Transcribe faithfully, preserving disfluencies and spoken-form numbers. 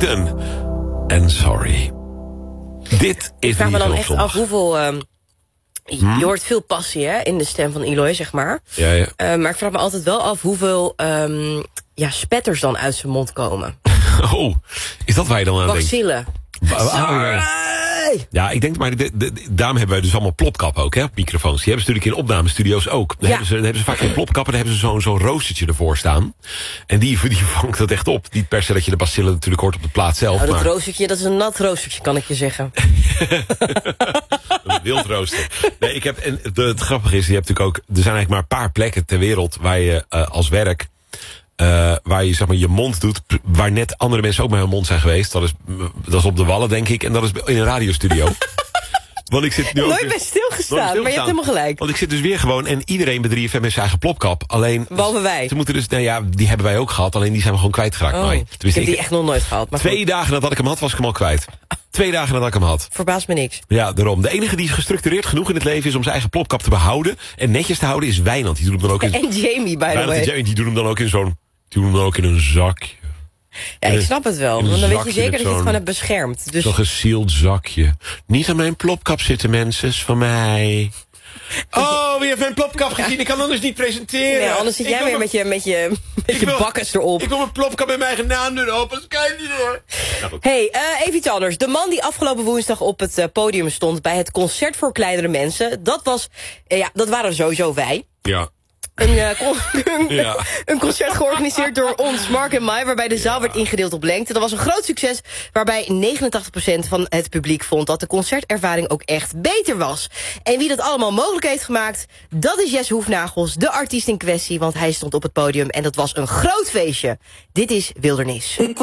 Broken and Sorry. Dit is Ik vraag me dan echt zondag. af hoeveel... Um, Hmm? Je hoort veel passie hè, in de stem van Eloy, zeg maar. Ja, ja. Uh, maar ik vraag me altijd wel af hoeveel um, ja, spetters dan uit zijn mond komen. Oh, is dat waar je dan aan denkt? Bacillen. Ja, ik denk, maar de, de, de, daarom hebben wij dus allemaal plopkap ook, hè, op microfoons. Die hebben ze natuurlijk in opnamestudio's ook. Dan, Ja. hebben, ze, dan hebben ze vaak geen plopkappen, dan hebben ze zo'n zo'n roostertje ervoor saan. En die, die vangt dat echt op. Niet per se dat je de bacillen natuurlijk hoort op de plaat zelf. Nou, dat maar... roostertje, dat is een nat roostertje, kan ik je zeggen. Een wildrooster. Nee, ik heb, en het, het grappige is, je hebt natuurlijk ook, er zijn eigenlijk maar een paar plekken ter wereld waar je uh, als werk... Uh, waar je zeg maar je mond doet, waar net andere mensen ook met hun mond zijn geweest. Dat is, dat is op de Wallen, denk ik. En dat is in een radiostudio. Want ik zit nu ook Nooit weer, bij stilgestaan, maar je hebt helemaal gelijk. Want ik zit dus weer gewoon, en iedereen bij drie F M heeft zijn eigen plopkap. Alleen, behalve wij. Ze moeten dus, nou ja, die hebben wij ook gehad. Alleen die zijn we gewoon kwijtgeraakt. Oh, ik heb die ik, echt nog nooit gehad. Maar twee goed. dagen nadat ik hem had, was ik hem al kwijt. Twee dagen nadat ik hem had. Verbaast me niks. Ja, daarom. De enige die gestructureerd genoeg in het leven is om zijn eigen plopkap te behouden en netjes te houden, is Wijnand. Die doet hem dan ook in, En Jamie, by the way. Die doet hem dan ook in zo'n, die doet hem dan ook in een zakje. Ja, ik snap het wel. In een Want dan weet je zakje zeker met dat je het zo'n- gewoon hebt beschermd. Dus Zo'n gesield zakje. Niet aan mijn plopkap zitten, mensen. Is van mij. Oh, wie heeft mijn plopkap gezien? Ik kan anders niet presenteren. nee, anders zit Ik jij wil weer mijn- met je, met je, met Ik je wil- bakkes erop. Ik wil mijn plopkap met mijn eigen naam doen. Open, kijk niet hoor. Nou, goed. Hey, uh, even iets anders. De man die afgelopen woensdag op het uh, podium stond bij het concert voor kleinere mensen, dat was, uh, ja, dat waren sowieso wij. Ja. Een, uh, con- een, Ja. een concert georganiseerd door ons, Mark en Mai, waarbij de zaal werd ingedeeld op lengte. Dat was een groot succes, waarbij negenentachtig procent van het publiek vond dat de concertervaring ook echt beter was. En wie dat allemaal mogelijk heeft gemaakt, dat is Jess Hoefnagels, de artiest in kwestie, want hij stond op het podium en dat was een groot feestje. Dit is Wildernis.